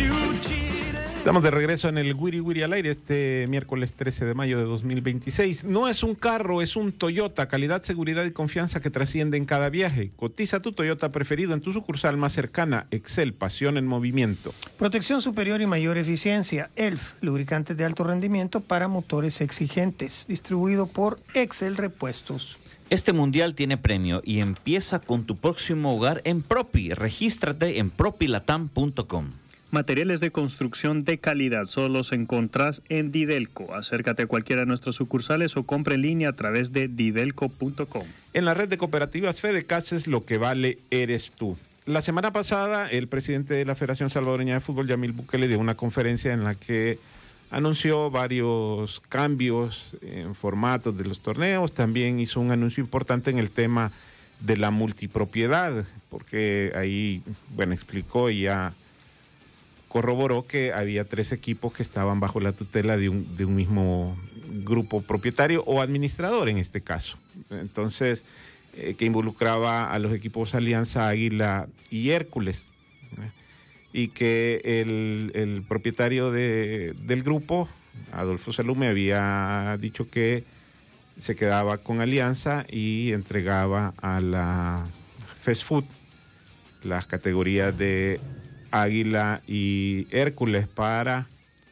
Estamos de regreso en el Wiri Wiri al aire este miércoles 13 de mayo de 2026. No es un carro, es un Toyota. Calidad, seguridad y confianza que trasciende en cada viaje. Cotiza tu Toyota preferido en tu sucursal más cercana. Excel, pasión en movimiento. Protección superior y mayor eficiencia. ELF, lubricantes de alto rendimiento para motores exigentes. Distribuido por Excel Repuestos. Este mundial tiene premio y empieza con tu próximo hogar en Propi. Regístrate en propilatam.com. Materiales de construcción de calidad solo los encontrás en Didelco. Acércate a cualquiera de nuestras sucursales o compra en línea a través de didelco.com. En la red de cooperativas Fedecases, lo que vale eres tú. La semana pasada, el presidente de la Federación Salvadoreña de Fútbol, Yamil Bukele, dio una conferencia en la que anunció varios cambios en formatos de los torneos. También hizo un anuncio importante en el tema de la multipropiedad, porque ahí, bueno, explicó y ya corroboró que había 3 equipos que estaban bajo la tutela de un mismo grupo propietario o administrador en este caso. Entonces, que involucraba a los equipos Alianza, Águila y Hércules. Y que el propietario del grupo, Adolfo Salume, había dicho que se quedaba con Alianza y entregaba a la Fast Food las categorías de Águila y Hércules para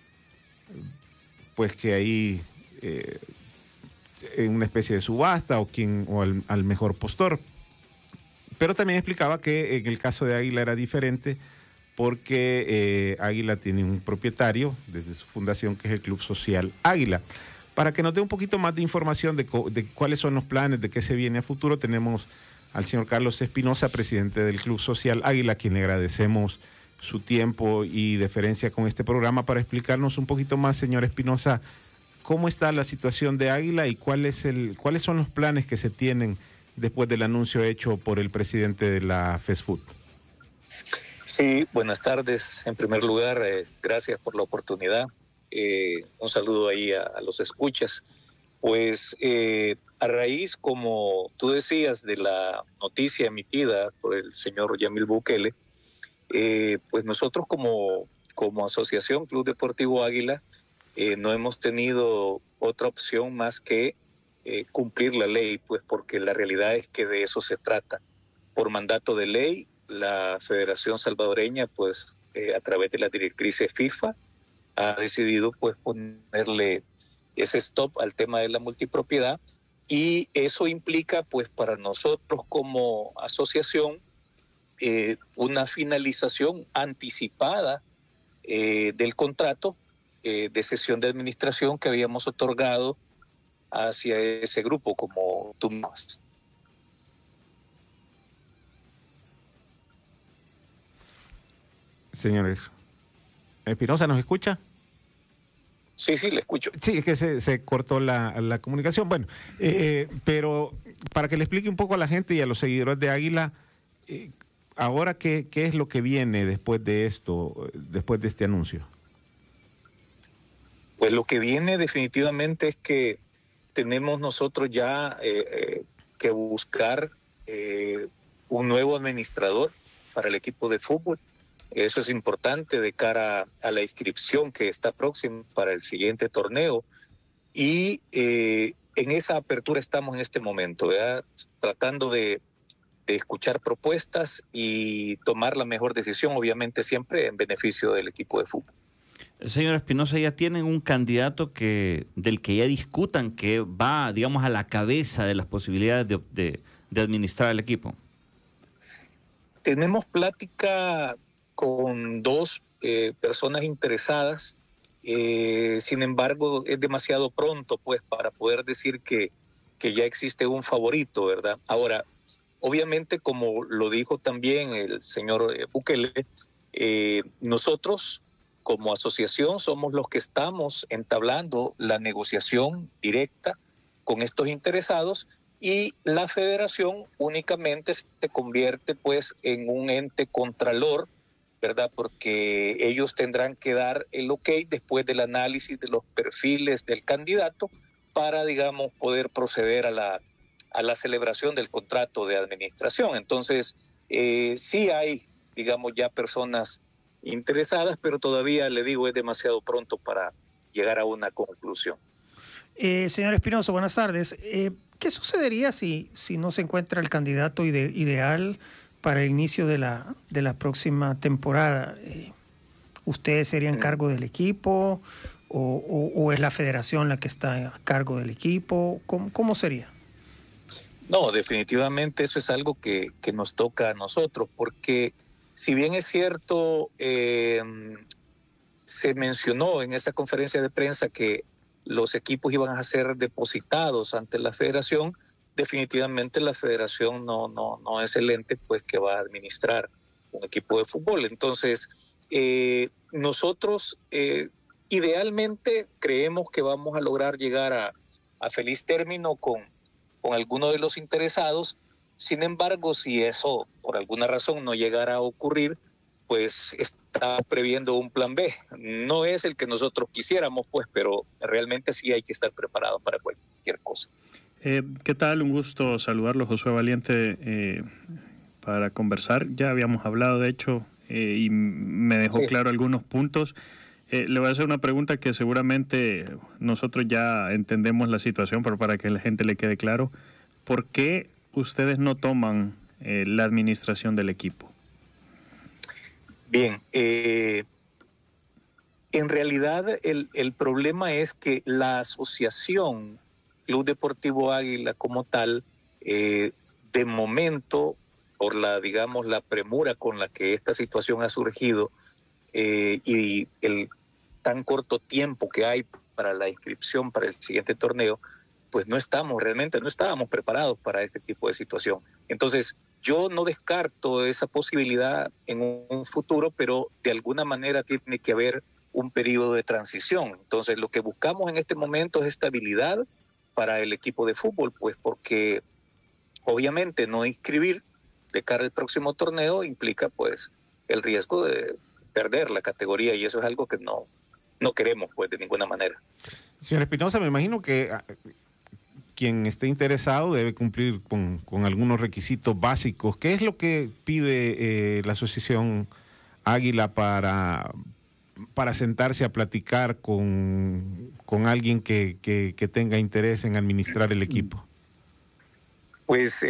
pues que ahí en una especie de subasta o al mejor postor. Pero también explicaba que en el caso de Águila era diferente porque Águila tiene un propietario desde su fundación que es el Club Social Águila. Para que nos dé un poquito más de información de cuáles son los planes, de qué se viene a futuro, tenemos al señor Carlos Espinosa, presidente del Club Social Águila, a quien le agradecemos su tiempo y deferencia con este programa para explicarnos un poquito más, señor Espinosa, cómo está la situación de Águila y cuáles son los planes que se tienen después del anuncio hecho por el presidente de la Fast Food. Sí, buenas tardes. En primer lugar, gracias por la oportunidad. Un saludo ahí a los escuchas. Pues a raíz, como tú decías, de la noticia emitida por el señor Yamil Bukele, pues nosotros como asociación Club Deportivo Águila no hemos tenido otra opción más que cumplir la ley, pues porque la realidad es que de eso se trata. Por mandato de ley, la Federación Salvadoreña, pues a través de las directrices FIFA, ha decidido pues ponerle ese stop al tema de la multipropiedad, y eso implica pues para nosotros como asociación una finalización anticipada del contrato de cesión de administración que habíamos otorgado hacia ese grupo, como tú más. Señores, Espinosa, ¿nos escucha? Sí, le escucho. Sí, es que se cortó la comunicación. Bueno, pero para que le explique un poco a la gente y a los seguidores de Águila, ahora, ¿qué es lo que viene después de esto, después de este anuncio? Pues lo que viene definitivamente es que tenemos nosotros ya que buscar un nuevo administrador para el equipo de fútbol. Eso es importante de cara a la inscripción que está próxima para el siguiente torneo. Y en esa apertura estamos en este momento, ¿verdad? Tratando de escuchar propuestas y tomar la mejor decisión, obviamente siempre en beneficio del equipo de fútbol. Señor Espinosa, ¿ya tienen un candidato del que ya discutan que va, digamos, a la cabeza de las posibilidades de administrar el equipo? Tenemos plática con 2 personas interesadas, sin embargo es demasiado pronto pues para poder decir que ya existe un favorito, ¿verdad? Ahora, obviamente, como lo dijo también el señor Bukele, nosotros como asociación somos los que estamos entablando la negociación directa con estos interesados, y la federación únicamente se convierte pues en un ente contralor, ¿verdad? Porque ellos tendrán que dar el ok después del análisis de los perfiles del candidato para, digamos, poder proceder a la celebración del contrato de administración. Entonces, sí hay, digamos, ya personas interesadas, pero todavía, le digo, es demasiado pronto para llegar a una conclusión. Señor Espinosa, buenas tardes. ¿Qué sucedería si no se encuentra el candidato ideal para el inicio de la próxima temporada? ¿Ustedes serían cargo del equipo o es la federación la que está a cargo del equipo? ¿Cómo sería? No, definitivamente eso es algo que nos toca a nosotros, porque si bien es cierto, se mencionó en esa conferencia de prensa que los equipos iban a ser depositados ante la federación, definitivamente la federación no es el ente pues, que va a administrar un equipo de fútbol. Entonces, nosotros idealmente creemos que vamos a lograr llegar a feliz término con alguno de los interesados. Sin embargo, si eso por alguna razón no llegara a ocurrir, pues está previendo un plan B. No es el que nosotros quisiéramos, pues, pero realmente sí hay que estar preparado para cualquier cosa. ¿Qué tal? Un gusto saludarlo, Josué Valiente, para conversar. Ya habíamos hablado, de hecho, y me dejó claro algunos puntos. Le voy a hacer una pregunta que seguramente nosotros ya entendemos la situación, pero para que a la gente le quede claro. ¿Por qué ustedes no toman la administración del equipo? Bien, en realidad el problema es que la asociación Club Deportivo Águila como tal, de momento, por la premura con la que esta situación ha surgido y el tan corto tiempo que hay para la inscripción para el siguiente torneo, pues no estábamos preparados para este tipo de situación. Entonces, yo no descarto esa posibilidad en un futuro, pero de alguna manera tiene que haber un periodo de transición. Entonces, lo que buscamos en este momento es estabilidad para el equipo de fútbol, pues porque obviamente no inscribir de cara al próximo torneo implica pues el riesgo de perder la categoría, y eso es algo que no queremos pues de ninguna manera. Señor Espinosa, me imagino que quien esté interesado debe cumplir con algunos requisitos básicos. ¿Qué es lo que pide la Asociación Águila para sentarse a platicar con alguien que tenga interés en administrar el equipo? Pues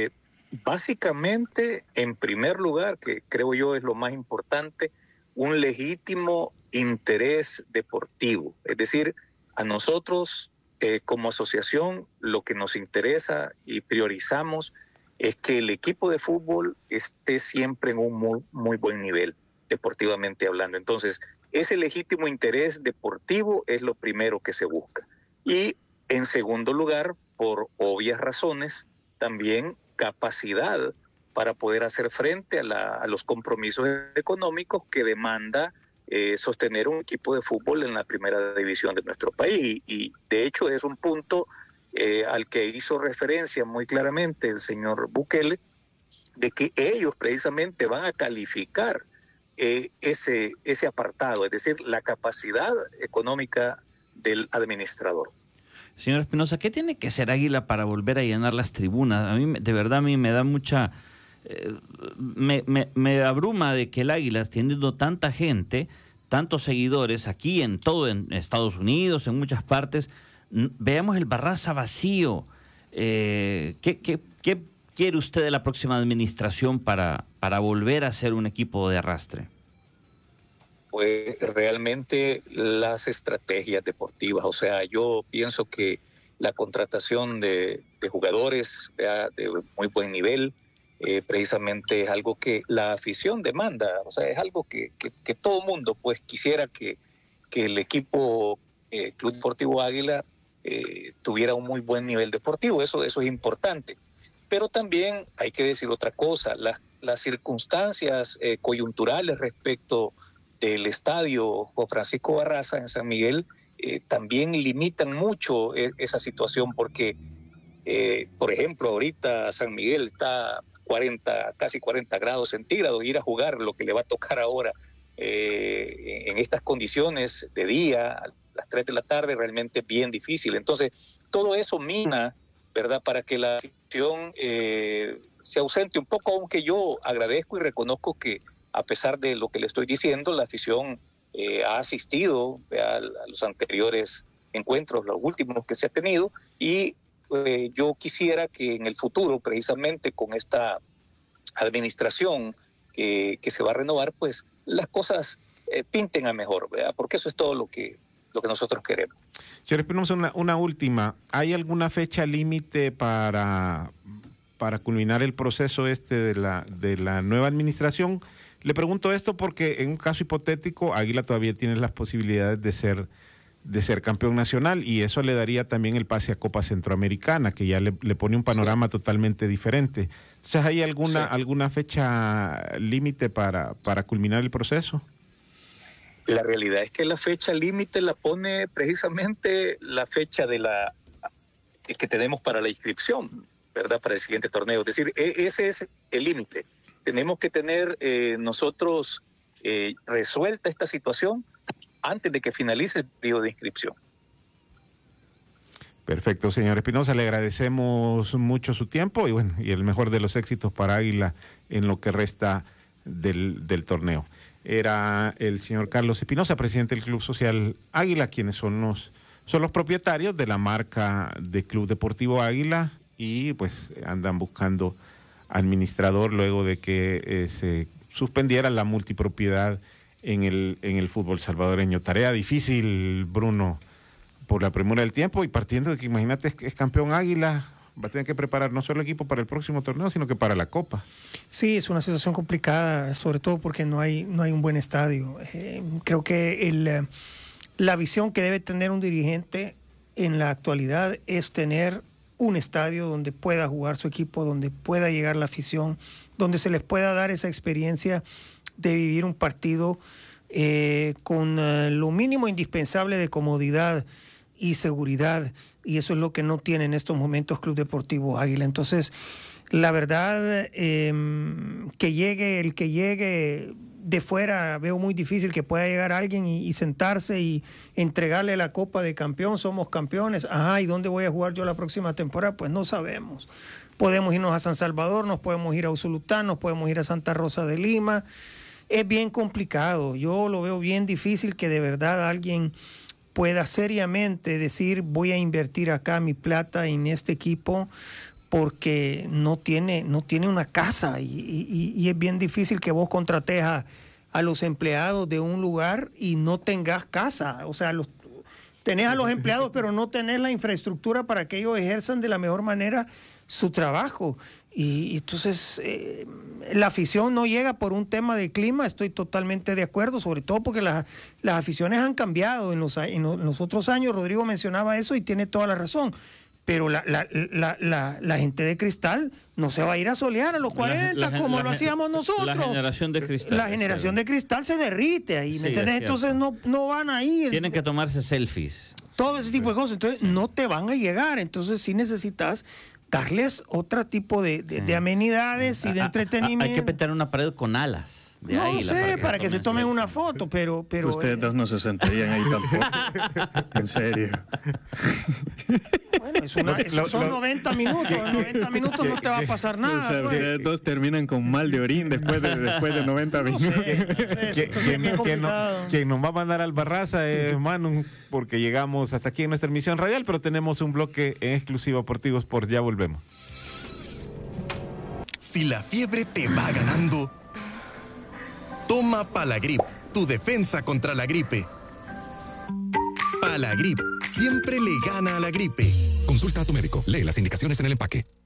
básicamente, en primer lugar, que creo yo es lo más importante, un legítimo interés deportivo. Es decir, a nosotros como asociación lo que nos interesa y priorizamos es que el equipo de fútbol esté siempre en un muy buen nivel, deportivamente hablando. Entonces, ese legítimo interés deportivo es lo primero que se busca. Y en segundo lugar, por obvias razones, también capacidad para poder hacer frente a los compromisos económicos que demanda sostener un equipo de fútbol en la primera división de nuestro país. Y de hecho es un punto al que hizo referencia muy claramente el señor Bukele, de que ellos precisamente van a calificar ese apartado, es decir, la capacidad económica del administrador. Señor Espinosa, ¿qué tiene que hacer Águila para volver a llenar las tribunas? A mí, de verdad, me da mucha... me abruma de que el Águila, teniendo tanta gente, tantos seguidores aquí en Estados Unidos, en muchas partes, veamos el Barraza vacío. ¿Qué quiere usted de la próxima administración para volver a ser un equipo de arrastre? Pues realmente las estrategias deportivas. O sea, yo pienso que la contratación de jugadores de muy buen nivel precisamente es algo que la afición demanda. O sea, es algo que todo mundo pues quisiera que el equipo Club Deportivo Águila tuviera un muy buen nivel deportivo. Eso es importante. Pero también hay que decir otra cosa. Las circunstancias coyunturales respecto del estadio Juan Francisco Barraza en San Miguel también limitan mucho esa situación, porque, por ejemplo, ahorita San Miguel está casi 40 grados centígrados, ir a jugar lo que le va a tocar ahora en estas condiciones de día, a las 3 de la tarde, realmente es bien difícil. Entonces, todo eso mina, ¿verdad?, para que la afición se ausente un poco, aunque yo agradezco y reconozco que a pesar de lo que le estoy diciendo, la afición ha asistido a los anteriores encuentros, los últimos que se ha tenido, y yo quisiera que en el futuro, precisamente con esta administración que se va a renovar, pues las cosas pinten a mejor, ¿verdad? Porque eso es todo lo que nosotros queremos. Señor Espinosa, una última. ¿Hay alguna fecha límite para culminar el proceso de la nueva administración? Le pregunto esto porque en un caso hipotético, Águila todavía tiene las posibilidades de ser campeón nacional, y eso le daría también el pase a Copa Centroamericana, que ya le pone un panorama totalmente diferente. Entonces, ¿hay alguna fecha límite para culminar el proceso? La realidad es que la fecha límite la pone precisamente la fecha que tenemos para la inscripción, ¿verdad? Para el siguiente torneo. Es decir, ese es el límite. Tenemos que tener nosotros resuelta esta situación antes de que finalice el periodo de inscripción. Perfecto, señor Espinosa, le agradecemos mucho su tiempo y el mejor de los éxitos para Águila en lo que resta del torneo. Era el señor Carlos Espinosa, presidente del Club Social Águila, quienes son los propietarios de la marca de Club Deportivo Águila, y pues andan buscando administrador luego de que se suspendiera la multipropiedad en el fútbol salvadoreño. Tarea difícil, Bruno, por la premura del tiempo, y partiendo de que, imagínate, es campeón Águila, va a tener que preparar no solo el equipo para el próximo torneo, sino que para la Copa. Sí, es una situación complicada, sobre todo porque no hay un buen estadio. Creo que la visión que debe tener un dirigente en la actualidad es tener un estadio donde pueda jugar su equipo, donde pueda llegar la afición, donde se les pueda dar esa experiencia de vivir un partido con lo mínimo indispensable de comodidad y seguridad, y eso es lo que no tiene en estos momentos Club Deportivo Águila. Entonces, la verdad, que llegue de fuera, veo muy difícil que pueda llegar alguien y sentarse y entregarle la copa de campeón. Somos campeones. Ajá, ¿y dónde voy a jugar yo la próxima temporada? Pues no sabemos. Podemos irnos a San Salvador, nos podemos ir a Usulután, nos podemos ir a Santa Rosa de Lima. Es bien complicado. Yo lo veo bien difícil que de verdad alguien pueda seriamente decir: voy a invertir acá mi plata en este equipo, porque no tiene una casa, y es bien difícil que vos contrates a los empleados de un lugar y no tengas casa. O sea, tenés a los empleados, pero no tenés la infraestructura para que ellos ejerzan de la mejor manera su trabajo. Y entonces la afición no llega por un tema de clima. Estoy totalmente de acuerdo, sobre todo porque las aficiones han cambiado en los otros años. Rodrigo mencionaba eso y tiene toda la razón. Pero la gente de Cristal no se va a ir a solear a los 40 como lo hacíamos nosotros. La generación de Cristal. La generación de Cristal se derrite ahí, ¿me entiendes? Entonces no van a ir. Tienen que tomarse selfies. Todo ese tipo de cosas. Entonces no te van a llegar. Entonces sí necesitas darles otro tipo de amenidades y de entretenimiento. Hay que pintar una pared con alas. De no águila, sé, para que se tomen una foto, pero ustedes dos no se sentarían ahí tampoco. En serio. Bueno, son 90 minutos. En 90 minutos no te va a pasar nada. O sea, ustedes dos terminan con mal de orín después de 90 minutos. Quien nos va a mandar al Barraza es Manu, porque llegamos hasta aquí en nuestra emisión radial, pero tenemos un bloque en exclusivo por Tigo Sport. Ya volvemos. Si la fiebre te va ganando, toma Palagrip, tu defensa contra la gripe. Palagrip siempre le gana a la gripe. Consulta a tu médico. Lee las indicaciones en el empaque.